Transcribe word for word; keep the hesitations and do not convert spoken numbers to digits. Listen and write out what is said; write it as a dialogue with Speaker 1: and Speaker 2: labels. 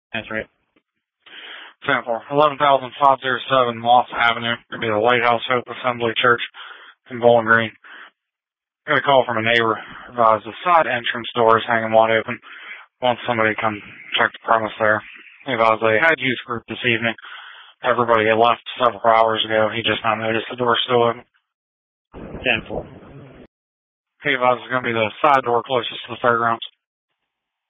Speaker 1: That's right.
Speaker 2: ten four. eleven thousand five oh seven Moss Avenue. Going to be the Lighthouse Hope Assembly Church in Bowling Green. Got a call from a neighbor. Advised the side entrance door is hanging wide open. Wants somebody to come check the premise there. He advised they had youth group this evening. Everybody had left several hours ago. He just now noticed the door still open.
Speaker 1: ten four.
Speaker 2: He advised it's going to be the side door closest to the fairgrounds.